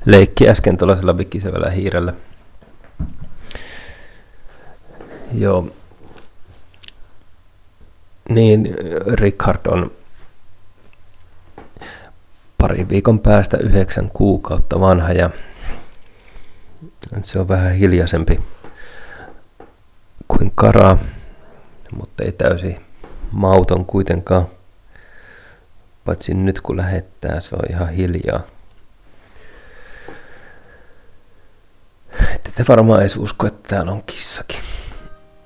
leikki äsken tuollaisella vikisevällä hiirellä. Joo. Niin, Richard on pari viikon päästä 9 kuukautta vanha ja se on vähän hiljaisempi kuin Kara, mutta ei täysin mauton kuitenkaan. Paitsi nyt kun lähettää, se on ihan hiljaa. Ette te varmaan edes usko, että täällä on kissakin.